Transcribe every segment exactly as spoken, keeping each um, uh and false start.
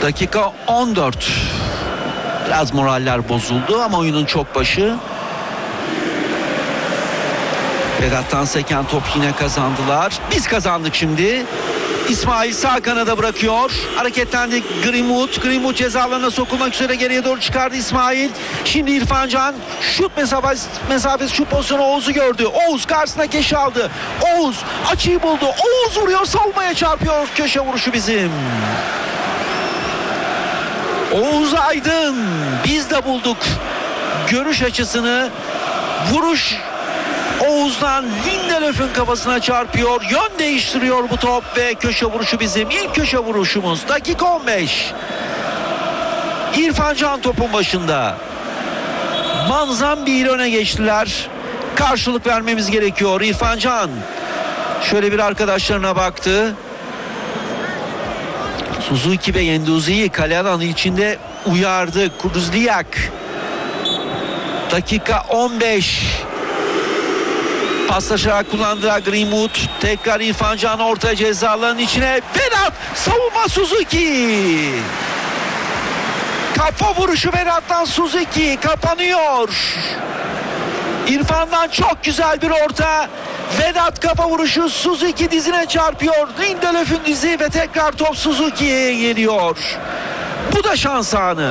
Dakika on dört. Biraz moraller bozuldu ama oyunun çok başı. Vedat'tan seken top yine kazandılar. Biz kazandık şimdi. İsmail sağ kanada bırakıyor. Hareketlendi Greenwood. Greenwood ceza alanına sokulmak üzere geriye doğru çıkardı İsmail. Şimdi İrfan Can şut mesafesi, mesafesi şu pozisyonu Oğuz'u gördü. Oğuz karşısına keşi aldı. Oğuz açıyı buldu. Oğuz vuruyor, savunmaya çarpıyor. Köşe vuruşu bizim. Oğuz Aydın, biz de bulduk görüş açısını. Vuruş Oğuz'dan Lindelöf'ün kafasına çarpıyor. Yön değiştiriyor bu top ve köşe vuruşu bizim. İlk köşe vuruşumuz. Dakika on beş. İrfan Can topun başında. Manzambi öne geçtiler. Karşılık vermemiz gerekiyor. İrfan Can şöyle bir arkadaşlarına baktı. Suzuki ve Genduzi'yi kale alanı içinde uyardı. Kuduzliyak. Dakika on beş. Paslaşarak kullandığı Greenwood. Tekrar İrfan Can orta ceza alanının içine. Vedat savunma Suzuki. Kafa vuruşu Vedat'tan Suzuki. Kapanıyor. İrfan'dan çok güzel bir orta. Vedat kafa vuruşu Suzuki dizine çarpıyor. Lindelöf'ün dizi ve tekrar top Suzuki'ye geliyor. Bu da şans anı.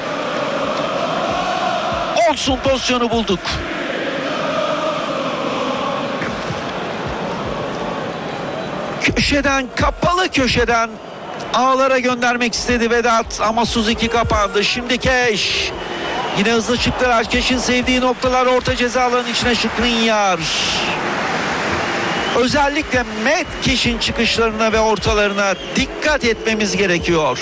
Olsun, pozisyonu bulduk. Köşeden, kapalı köşeden ağlara göndermek istedi Vedat ama Suzuki kapandı. Şimdi Keş. Yine hızlı çıktılar. Keş'in sevdiği noktalar orta ceza alanının içine Skriniar. Özellikle Met Keş'in çıkışlarına ve ortalarına dikkat etmemiz gerekiyor.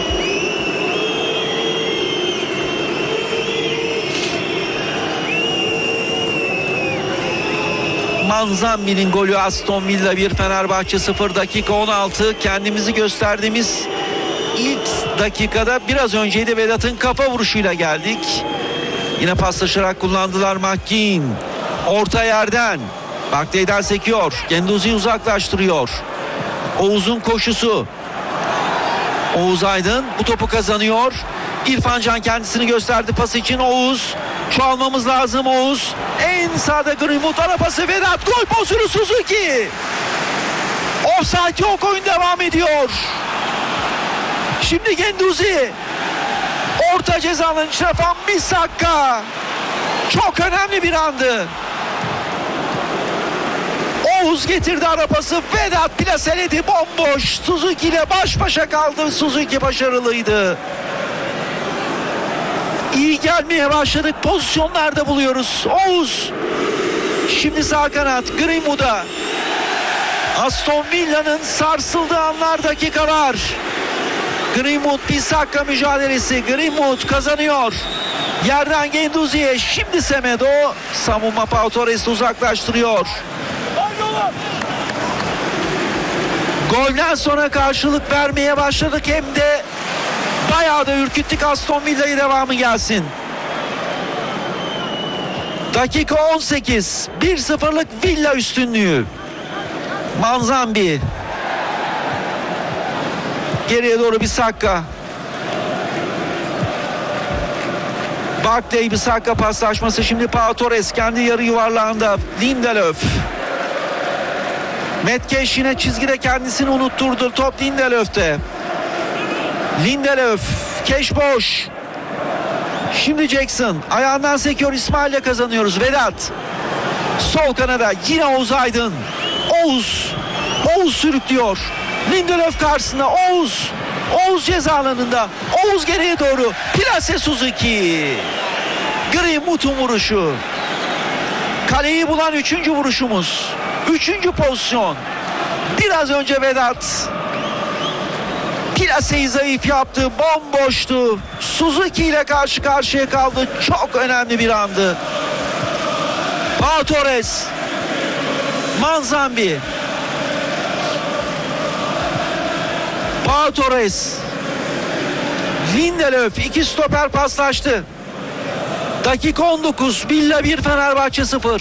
Manzambi'nin golü, Aston Villa bir, Fenerbahçe sıfır. Dakika on altı. Kendimizi gösterdiğimiz ilk dakikada biraz önceydi. Vedat'ın kafa vuruşuyla geldik. Yine paslaşarak kullandılar. McKean orta yerden Baktey'den sekiyor. Genduzi uzaklaştırıyor. Oğuz'un koşusu. Oğuz Aydın bu topu kazanıyor. İrfan Can kendisini gösterdi pas için. Oğuz. Çoğalmamız lazım Oğuz. En sağda Greenwood arabası. Vedat gol pozisyonu Suzuki. Offside yok, oyun devam ediyor. Şimdi Genduzi. Orta cezanın içine Wan-Bissaka. Çok önemli bir andı. Oğuz getirdi arabası. Vedat plaseledi, bomboş. Suzuki ile baş başa kaldı. Suzuki başarılıydı. İyi gelmeye başladık. Pozisyonlarda buluyoruz. Oğuz. Şimdi sağ kanat Greenwood'a. Aston Villa'nın sarsıldığı anlar, dakikalar. Greenwood Bissaka mücadelesi. Greenwood kazanıyor. Yerden Genduzi'ye. Şimdi Semedo. Savunma Pau Torres'i uzaklaştırıyor. Golden sonra karşılık vermeye başladık. Hem de bayağı da ürküttük Aston Villa'yı, devamı gelsin. Dakika on sekiz. bir sıfırlık Villa üstünlüğü. Manzambi. Geriye doğru Bissaka. Barkley Bissaka paslaşması. Şimdi Pau Torres kendi yarı yuvarlağında. Lindelöf. Metkeş yine çizgide kendisini unutturdu. Top Lindelöf'te. Lindelöf. Keş boş. Şimdi Jackson. Ayağından sekiyor. İsmail'le kazanıyoruz. Vedat. Sol kanada. Yine Oğuz Aydın. Oğuz. Oğuz sürüklüyor. Lindelöf karşısında. Oğuz. Oğuz ceza alanında. Oğuz geriye doğru. Plase Suzuki. Greenwood'un vuruşu. Kaleyi bulan üçüncü vuruşumuz. Üçüncü pozisyon. Biraz önce Vedat plaseyi zayıf yaptı. Bomboştu. Suzuki ile karşı karşıya kaldı. Çok önemli bir andı. Pau Torres. Manzambi. Pau Torres. Lindelöf. İki stoper paslaştı. Dakika on dokuz. Villa bir, Fenerbahçe sıfır.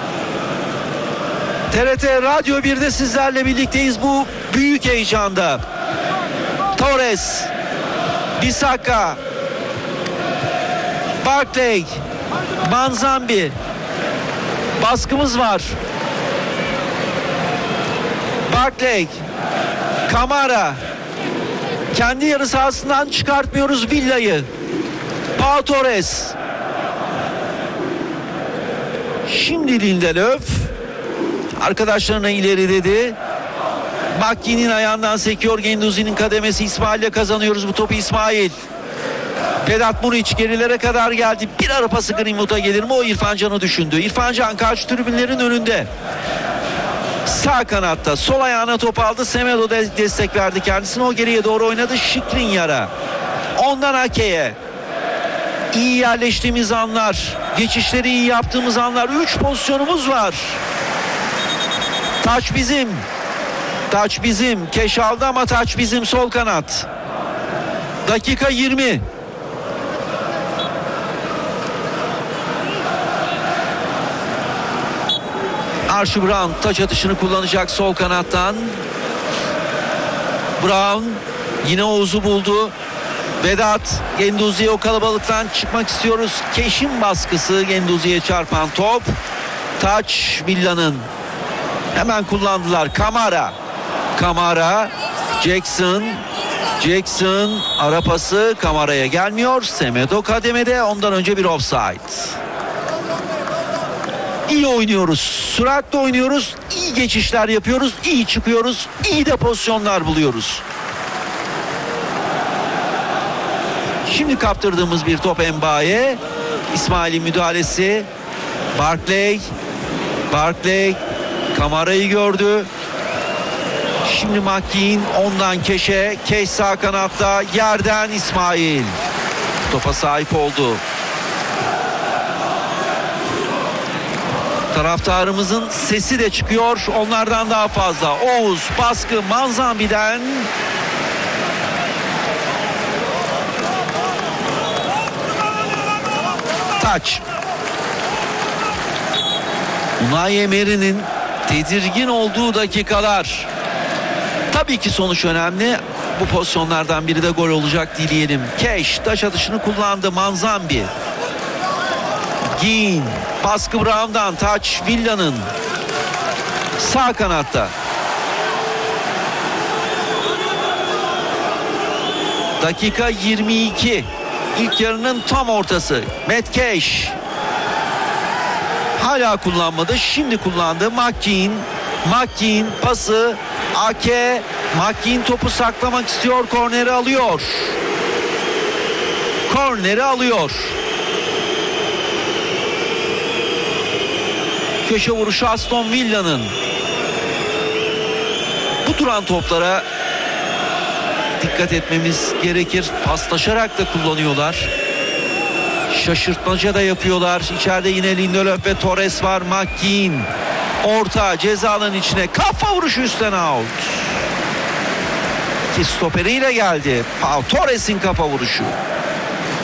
T R T Radyo bir'de sizlerle birlikteyiz bu büyük heyecanda. Torres. Bissaka, Barkley, Manzambi. Baskımız var. Barkley, Kamara. Kendi yarı sahasından çıkartmıyoruz Villa'yı. Pau Torres. Şimdi Lindelöf arkadaşlarına ileri dedi. Makki'nin ayağından sekiyor. Genduzi'nin kademesi. İsmail'le kazanıyoruz bu topu. İsmail. Vedat Muriç gerilere kadar geldi. Bir ara pası Greenwood'a gelir mi? O İrfan Can'ı düşündü. İrfan Can karşı tribünlerin önünde. Sağ kanatta sol ayağına top aldı. Semedo de destek verdi kendisine. O geriye doğru oynadı. Skriniar'a. Ondan Ake'ye. İyi yerleştiğimiz anlar. Geçişleri iyi yaptığımız anlar. Üç pozisyonumuz var. Taç bizim. Taç bizim. Keş aldı ama taç bizim sol kanat. Dakika yirmi. Archie Brown taç atışını kullanacak sol kanattan. Brown yine Oğuz'u buldu. Vedat, Genduzi'ye o kalabalıktan çıkmak istiyoruz. Keş'in baskısı, Genduzi'ye çarpan top. Taç Villa'nın. Hemen kullandılar. Kamara. Kamara. Jackson. Jackson. Ara pası Kamara'ya gelmiyor. Semedo kademede. Ondan önce bir offside. İyi oynuyoruz. Süratle oynuyoruz. İyi geçişler yapıyoruz. İyi çıkıyoruz. İyi de pozisyonlar buluyoruz. Şimdi kaptırdığımız bir top Mbaye. İsmail'in müdahalesi. Barkley. Barkley. Kamara'yı gördü. Şimdi Makkin ondan Keş'e. Keş sağ kanatta. Yerden İsmail. Topa sahip oldu. Taraftarımızın sesi de çıkıyor. Onlardan daha fazla. Oğuz baskı Manzambi'den. Taç. Unai Emery'nin tedirgin olduğu dakikalar. Tabii ki sonuç önemli. Bu pozisyonlardan biri de gol olacak dileyelim. Keş taş atışını kullandı. Manzambi. Gin. Baskı Brown'dan. Taç Villa'nın. Sağ kanatta. Dakika yirmi iki. İlk yarının tam ortası. Matt Cash. Hala kullanmadı. Şimdi kullandı. Makkin. Makkin pası. Ake. Makkin topu saklamak istiyor. Korneri alıyor. Korneri alıyor. Köşe vuruşu Aston Villa'nın. Bu duran toplara dikkat etmemiz gerekir. Paslaşarak da kullanıyorlar. Şaşırtmaca da yapıyorlar. İçeride yine Lindelöf ve Torres var. Makkin. Orta cezanın içine. Kafa vuruşu üstten out. Ki stoperiyle geldi. Pau Torres'in kafa vuruşu.